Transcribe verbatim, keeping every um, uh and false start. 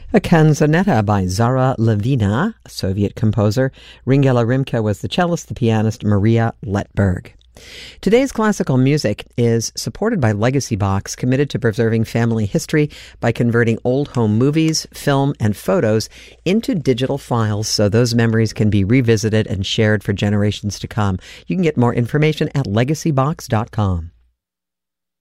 A Canzonetta by Zara Levina, a Soviet composer. Ringela Rimke was the cellist, the pianist Maria Letberg. Today's classical music is supported by Legacy Box, committed to preserving family history by converting old home movies, film, and photos into digital files so those memories can be revisited and shared for generations to come. You can get more information at legacy box dot com.